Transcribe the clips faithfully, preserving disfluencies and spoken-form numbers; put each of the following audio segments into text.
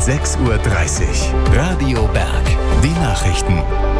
sechs Uhr dreißig. Radio Berg. Die Nachrichten.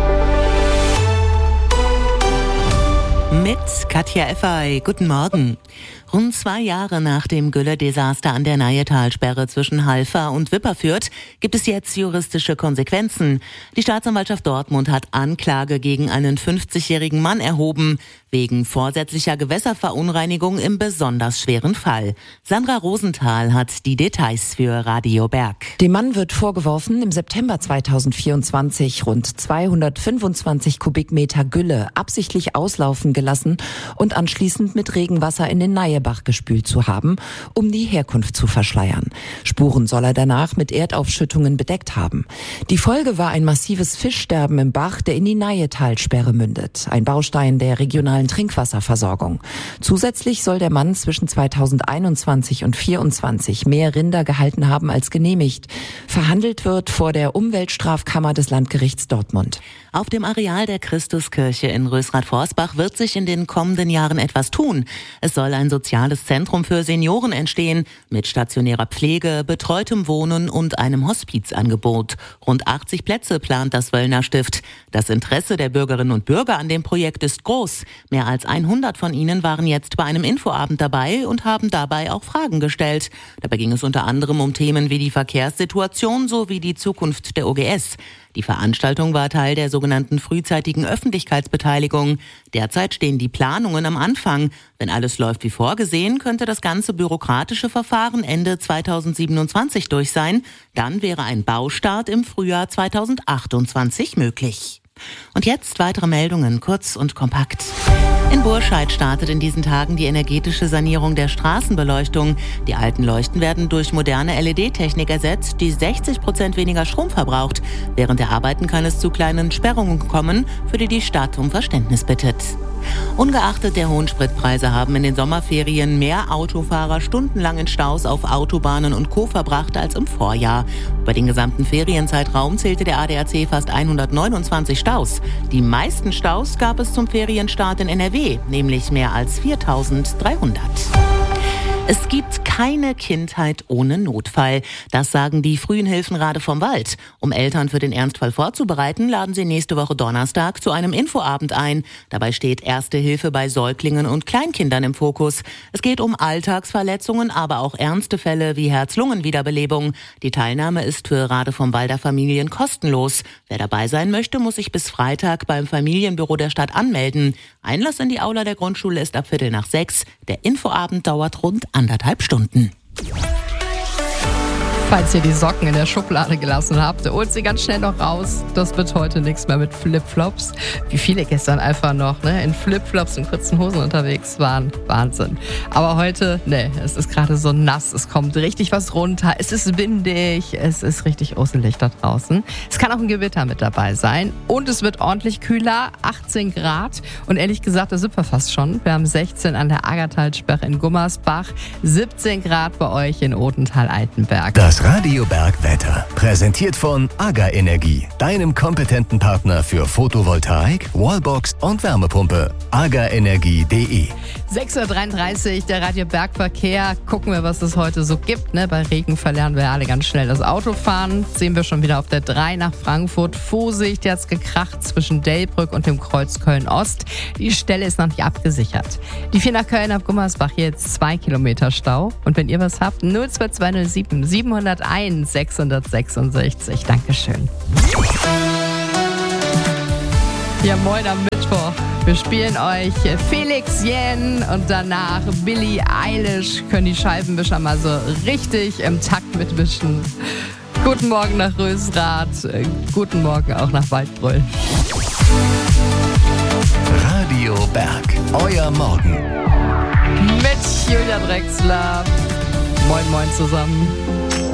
Mit Katja Effay. Guten Morgen. Rund zwei Jahre nach dem Gülle-Desaster an der Nahe-Talsperre zwischen Halver und Wipperfürth gibt es jetzt juristische Konsequenzen. Die Staatsanwaltschaft Dortmund hat Anklage gegen einen fünfzigjährigen Mann erhoben, wegen vorsätzlicher Gewässerverunreinigung im besonders schweren Fall. Sandra Rosenthal hat die Details für Radio Berg. Dem Mann wird vorgeworfen, im September zweitausendvierundzwanzig rund zweihundertfünfundzwanzig Kubikmeter Gülle absichtlich auslaufen gelassen und anschließend mit Regenwasser in den Neiebach gespült zu haben, um die Herkunft zu verschleiern. Spuren soll er danach mit Erdaufschüttungen bedeckt haben. Die Folge war ein massives Fischsterben im Bach, der in die Nahe-Talsperre mündet. Ein Baustein der regionalen Trinkwasserversorgung. Zusätzlich soll der Mann zwischen zweitausendeinundzwanzig und vierundzwanzig mehr Rinder gehalten haben als genehmigt. Verhandelt wird vor der Umweltstrafkammer des Landgerichts Dortmund. Auf dem Areal der Christuskirche in Rösrath-Forsbach wird sich in den kommenden Jahren etwas tun. Es soll ein soziales Zentrum für Senioren entstehen, mit stationärer Pflege, betreutem Wohnen und einem Hospizangebot. Rund achtzig Plätze plant das Wöllner Stift. Das Interesse der Bürgerinnen und Bürger an dem Projekt ist groß. Mehr als hundert von ihnen waren jetzt bei einem Infoabend dabei und haben dabei auch Fragen gestellt. Dabei ging es unter anderem um Themen wie die Verkehrssituation sowie die Zukunft der O G S. Die Veranstaltung war Teil der sogenannten frühzeitigen Öffentlichkeitsbeteiligung. Derzeit stehen die Planungen am Anfang. Wenn alles läuft wie vorgesehen, könnte das ganze bürokratische Verfahren Ende zweitausendsiebenundzwanzig durch sein. Dann wäre ein Baustart im Frühjahr zweitausendachtundzwanzig möglich. Und jetzt weitere Meldungen, kurz und kompakt. In Burscheid startet in diesen Tagen die energetische Sanierung der Straßenbeleuchtung. Die alten Leuchten werden durch moderne L E D-Technik ersetzt, die sechzig Prozent weniger Strom verbraucht. Während der Arbeiten kann es zu kleinen Sperrungen kommen, für die die Stadt um Verständnis bittet. Ungeachtet der hohen Spritpreise haben in den Sommerferien mehr Autofahrer stundenlang in Staus auf Autobahnen und Co. verbracht als im Vorjahr. Über den gesamten Ferienzeitraum zählte der A D A C fast hundertneunundzwanzig Staus. Die meisten Staus gab es zum Ferienstart in N R W, nämlich mehr als viertausenddreihundert. Es gibt keine Kindheit ohne Notfall. Das sagen die frühen Hilfenrade vom Wald. Um Eltern für den Ernstfall vorzubereiten, laden sie nächste Woche Donnerstag zu einem Infoabend ein. Dabei steht Erste Hilfe bei Säuglingen und Kleinkindern im Fokus. Es geht um Alltagsverletzungen, aber auch ernste Fälle wie Herz-Lungen-Wiederbelebung. Die Teilnahme ist für Rade vom Walder Familien kostenlos. Wer dabei sein möchte, muss sich bis Freitag beim Familienbüro der Stadt anmelden. Einlass in die Aula der Grundschule ist ab Viertel nach sechs. Der Infoabend dauert rund anderthalb Stunden. Falls ihr die Socken in der Schublade gelassen habt, holt sie ganz schnell noch raus. Das wird heute nichts mehr mit Flipflops. Wie viele gestern einfach noch ne, in Flipflops und kurzen Hosen unterwegs waren. Wahnsinn. Aber heute, ne, es ist gerade so nass. Es kommt richtig was runter. Es ist windig. Es ist richtig uselig da draußen. Es kann auch ein Gewitter mit dabei sein. Und es wird ordentlich kühler. achtzehn Grad. Und ehrlich gesagt, da sind wir fast schon. Wir haben sechzehn an der Aggertalsperre in Gummersbach. siebzehn Grad bei euch in Odenthal-Altenberg. Das Radio Berg Wetter. Präsentiert von AGA Energie, deinem kompetenten Partner für Photovoltaik, Wallbox und Wärmepumpe. aga energie punkt de. sechs Uhr dreiunddreißig, der Radio Berg Verkehr. Gucken wir, was es heute so gibt. Ne? Bei Regen verlernen wir alle ganz schnell das Autofahren. Sehen wir schon wieder auf der drei nach Frankfurt. Vorsicht, jetzt gekracht zwischen Delbrück und dem Kreuz Köln-Ost. Die Stelle ist noch nicht abgesichert. Die vier nach Köln ab Gummersbach jetzt zwei Kilometer Stau. Und wenn ihr was habt, null zwei zwei null sieben siebenhunderteins sechshundertsechsundsechzig. Dankeschön. Ja, moin am Mittwoch. Wir spielen euch Felix Jähn und danach Billie Eilish. Können die Scheibenwischer mal so richtig im Takt mitwischen. Guten Morgen nach Rösrath. Guten Morgen auch nach Waldbröl. Radio Berg, euer Morgen. Mit Julia Drexler. Moin, moin zusammen.